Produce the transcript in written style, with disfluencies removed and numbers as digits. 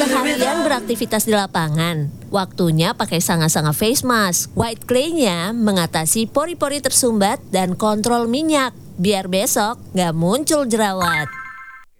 Seharian beraktivitas di lapangan, waktunya pakai sanga-sanga face mask. White clay-nya mengatasi pori-pori tersumbat dan kontrol minyak, biar besok nggak muncul jerawat.